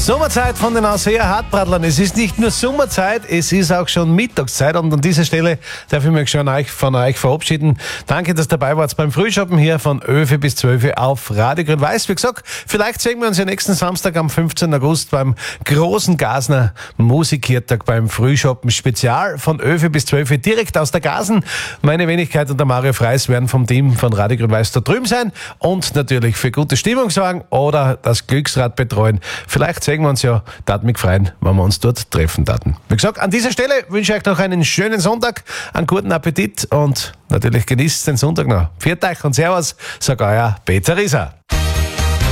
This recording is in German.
Sommerzeit von den Ausseher Hartbradlern. Es ist nicht nur Sommerzeit, es ist auch schon Mittagszeit. Und an dieser Stelle darf ich mich schon von euch verabschieden. Danke, dass ihr dabei wart beim Frühschoppen hier von 11 bis 12 auf Radio Grün-Weiß. Wie gesagt, vielleicht sehen wir uns ja nächsten Samstag am 15. August beim großen Gasner Musikhirtag beim Frühschoppen Spezial von 11 bis 12 direkt aus der Gasen. Meine Wenigkeit und der Mario Freis werden vom Team von Radio Grün-Weiß da drüben sein und natürlich für gute Stimmung sorgen oder das Glücksrad betreuen. Vielleicht sehen wir uns ja, tat mich freuen, wenn wir uns dort treffen taten. Wie gesagt, an dieser Stelle wünsche ich euch noch einen schönen Sonntag, einen guten Appetit und natürlich genießt den Sonntag noch. Pfiat euch und Servus, sagt euer Peter Rieser.